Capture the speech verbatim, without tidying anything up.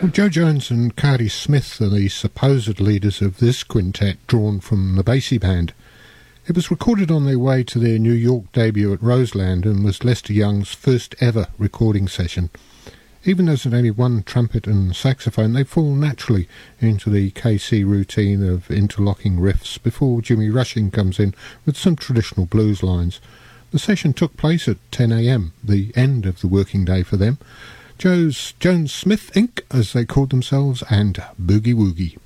Well, Joe Jones and Cardi Smith are the supposed leaders of this quintet drawn from the Basie Band. It was recorded on their way to their New York debut at Roseland and was Lester Young's first ever recording session. Even though there's only one trumpet and saxophone, they fall naturally into the K C routine of interlocking riffs before Jimmy Rushing comes in with some traditional blues lines. The session took place at ten a m, the end of the working day for them. Joe's Jones Smith Incorporated, as they called themselves, and Boogie Woogie.